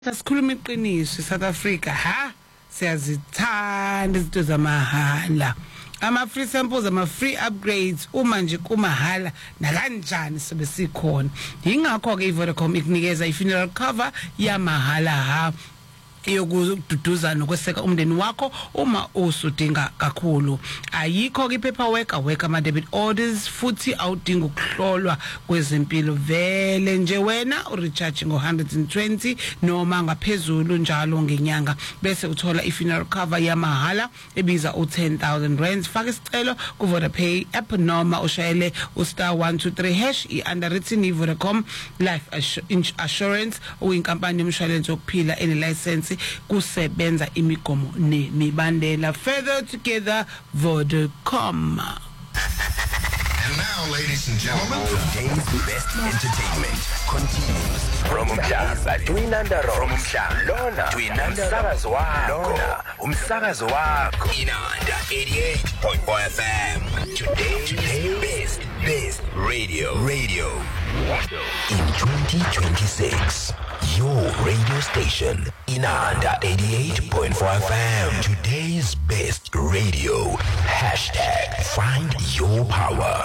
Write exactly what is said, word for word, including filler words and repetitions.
Sasikhuluma iqiniso South Africa ha siyazithanda izinto zamahala ama free samples ama free upgrades uma nje kumahala nakanjani sobe sikhona ingakho ke iVodacom ikunikeza ifuneral cover yamahala ha yokududuza nokweseka umndeni wakho uma usudinga kakhulu ayikho ke paperwork aweka ama debit orders futhi awudinga ukuhlolwa kwezempilo vele nje wena u recharge ngo one hundred twenty noma ngaphezulu njalo ngenyanga bese uthola ifuneral cover yamahala ebiza u ten thousand rand faka isicelo ku Vodapay app noma ushayele u star one two three hash I underwritten i Vodacom life assurance uyinkampani yomshwalense wokuphila ene license kusebenza imigomo nemibandela further together Vodacom. And now, ladies and gentlemen, today's best entertainment continues from Mjasa Twinandaro from Mshalona Twinandaro Lona Umsakazo wako Inanda eighty-eight point four F M. Today's best best radio radio in twenty twenty-six. Your radio station Inanda eighty-eight point four F M. Today's best radio. Hashtag find your power.